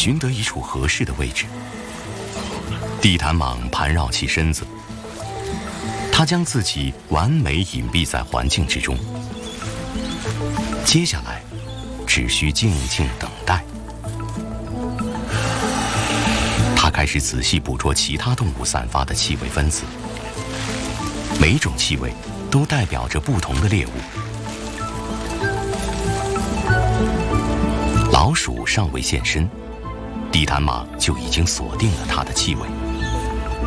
寻得一处合适的位置。地毯蟒盘绕起身子，它将自己完美隐蔽在环境之中。接下来，只需静静等待。它开始仔细捕捉其他动物散发的气味分子，每种气味都代表着不同的猎物。老鼠尚未现身，地毯蟒就已经锁定了它的气味。